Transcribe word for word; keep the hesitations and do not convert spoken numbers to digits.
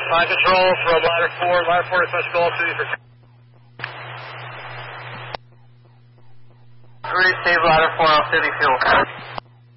Line control from ladder four, ladder four request call to you for... Receive ladder four on city fuel.